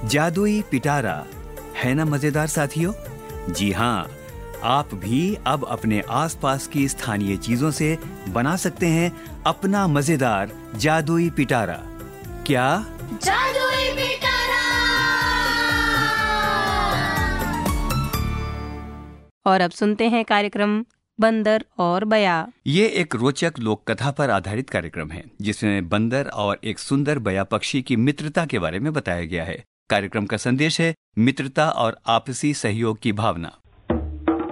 जादुई पिटारा है ना मजेदार साथियों? जी हाँ, आप भी अब अपने आसपास की स्थानीय चीजों से बना सकते हैं अपना मजेदार जादुई पिटारा। क्या जादुई पिटारा? और अब सुनते हैं कार्यक्रम बंदर और बया। ये एक रोचक लोक कथा पर आधारित कार्यक्रम है जिसमें बंदर और एक सुंदर बया पक्षी की मित्रता के बारे में बताया गया है। कार्यक्रम का संदेश है मित्रता और आपसी सहयोग की भावना।